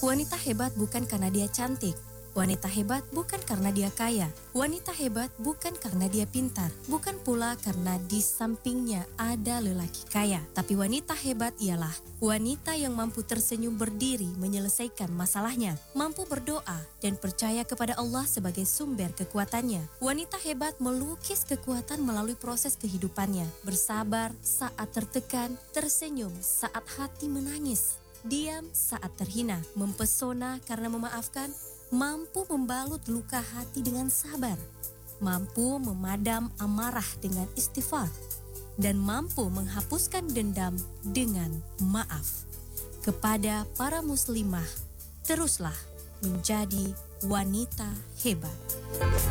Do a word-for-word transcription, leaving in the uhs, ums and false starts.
Wanita hebat bukan karena dia cantik. Wanita hebat bukan karena dia kaya. Wanita hebat bukan karena dia pintar. Bukan pula karena di sampingnya ada lelaki kaya. Tapi wanita hebat ialah wanita yang mampu tersenyum berdiri menyelesaikan masalahnya. Mampu berdoa dan percaya kepada Allah sebagai sumber kekuatannya. Wanita hebat melukis kekuatan melalui proses kehidupannya. Bersabar saat tertekan, tersenyum saat hati menangis. Diam saat terhina, mempesona karena memaafkan, mampu membalut luka hati dengan sabar, mampu memadam amarah dengan istighfar, dan mampu menghapuskan dendam dengan maaf. Kepada para muslimah, teruslah menjadi wanita hebat.